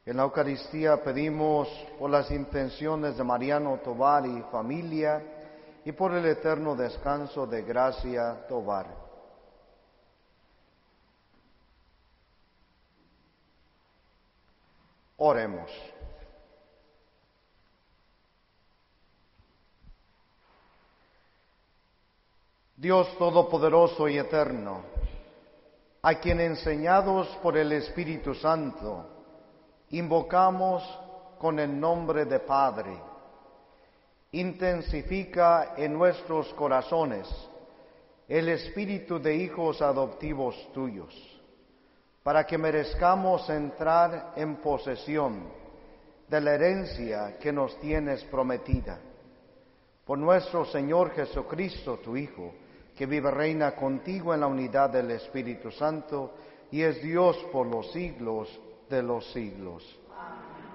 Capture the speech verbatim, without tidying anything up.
En la Eucaristía pedimos por las intenciones de Mariano Tovar y familia y por el eterno descanso de Gracia Tovar. Oremos. Dios Todopoderoso y Eterno, a quien enseñados por el Espíritu Santo, invocamos con el nombre de Padre, intensifica en nuestros corazones el espíritu de hijos adoptivos tuyos, para que merezcamos entrar en posesión de la herencia que nos tienes prometida. Por nuestro Señor Jesucristo, tu Hijo, que vive y reina contigo en la unidad del Espíritu Santo, y es Dios por los siglos de los siglos. Amén.